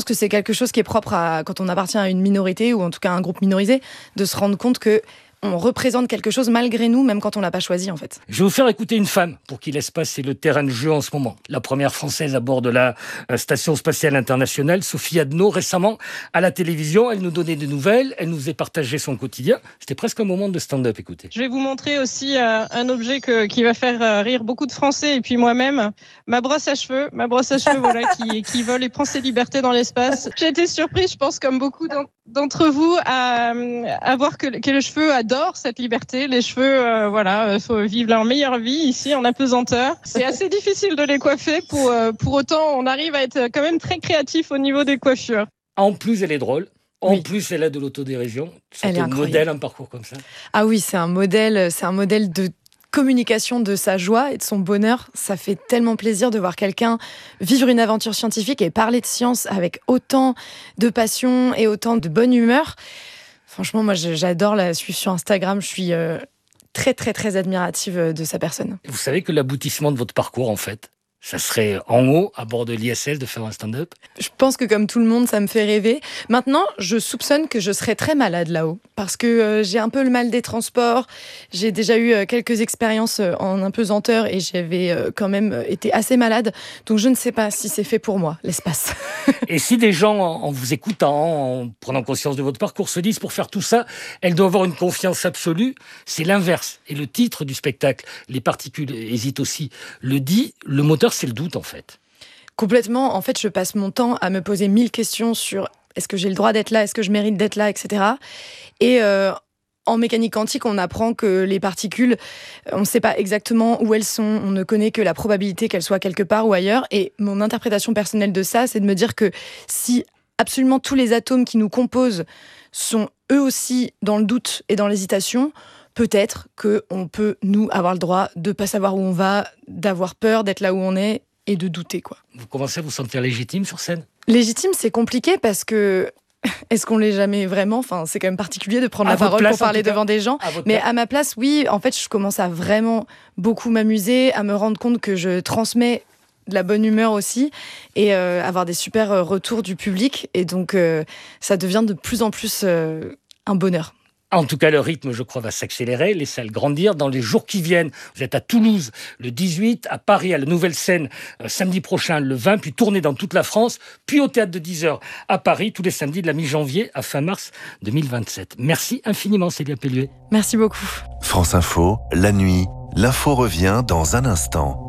que c'est quelque chose qui est propre à quand on appartient à une minorité ou en tout cas à un groupe minorisé, de se rendre compte que on représente quelque chose malgré nous, même quand on l'a pas choisi en fait. Je vais vous faire écouter une femme pour qui l'espace est le terrain de jeu en ce moment. La première française à bord de la Station spatiale internationale, Sophie Adno, récemment à la télévision, elle nous donnait des nouvelles, elle nous faisait partager son quotidien. C'était presque un moment de stand-up, écoutez. Je vais vous montrer aussi un objet qui va faire rire beaucoup de Français et puis moi-même, ma brosse à cheveux voilà, qui vole et prend ses libertés dans l'espace. J'ai été surprise, je pense comme beaucoup d'entre vous, à voir que le cheveu adore cette liberté. Les cheveux, faut vivre leur meilleure vie ici en apesanteur. C'est assez difficile de les coiffer. Pour autant, on arrive à être quand même très créatif au niveau des coiffures. En plus, elle est drôle. En plus, elle a de l'autodérision. C'est un modèle, un parcours comme ça. Ah oui, c'est un modèle de communication de sa joie et de son bonheur. Ça fait tellement plaisir de voir quelqu'un vivre une aventure scientifique et parler de science avec autant de passion et autant de bonne humeur. Franchement, moi, j'adore la suivre sur Instagram. Je suis très, très, très admirative de sa personne. Vous savez que l'aboutissement de votre parcours, en fait, ça serait en haut, à bord de l'ISS, de faire un stand-up? Je pense que comme tout le monde, ça me fait rêver. Maintenant, je soupçonne que je serais très malade là-haut. Parce que j'ai un peu le mal des transports. J'ai déjà eu quelques expériences en apesanteur et j'avais quand même été assez malade. Donc je ne sais pas si c'est fait pour moi, l'espace. Et si des gens, en vous écoutant, en prenant conscience de votre parcours, se disent pour faire tout ça, elle doit avoir une confiance absolue, c'est l'inverse. Et le titre du spectacle, Les particules hésitent aussi, le dit, le moteur, c'est le doute en fait. Complètement. En fait, je passe mon temps à me poser 1000 questions sur est-ce que j'ai le droit d'être là, est-ce que je mérite d'être là, etc. Et en mécanique quantique, on apprend que les particules, on ne sait pas exactement où elles sont, on ne connaît que la probabilité qu'elles soient quelque part ou ailleurs. Et mon interprétation personnelle de ça, c'est de me dire que si absolument tous les atomes qui nous composent sont eux aussi dans le doute et dans l'hésitation, peut-être qu'on peut, nous, avoir le droit de ne pas savoir où on va, d'avoir peur d'être là où on est et de douter, quoi. Vous commencez à vous sentir légitime sur scène? Légitime, c'est compliqué parce que est-ce qu'on l'est jamais vraiment? Enfin, c'est quand même particulier de prendre la parole pour parler devant des gens. Mais à ma place, oui, en fait, je commence à vraiment beaucoup m'amuser, à me rendre compte que je transmets de la bonne humeur aussi et avoir des super retours du public. Et donc, ça devient de plus en plus un bonheur. En tout cas, le rythme, je crois, va s'accélérer, les salles grandir dans les jours qui viennent. Vous êtes à Toulouse le 18, à Paris, à la Nouvelle Scène, samedi prochain, le 20, puis tournée dans toute la France, puis au Théâtre de 10h à Paris, tous les samedis de la mi-janvier à fin mars 2027. Merci infiniment, Célia Pelluet. Merci beaucoup. France Info, la nuit, l'info revient dans un instant.